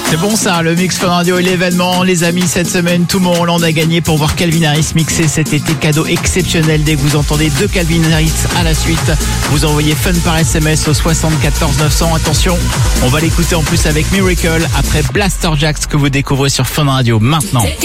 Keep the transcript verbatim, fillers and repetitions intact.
C'est bon ça, le Mix Fun Radio et l'événement. Les amis, cette semaine, tout Tomorrowland a gagné pour voir Calvin Harris mixer cet été. Cadeau exceptionnel. Dès que vous entendez deux Calvin Harris à la suite, vous envoyez Fun par S M S au soixante-quatorze neuf cents. Attention, on va l'écouter en plus avec Miracle après Blaster Jacks que vous découvrez sur Fun Radio maintenant.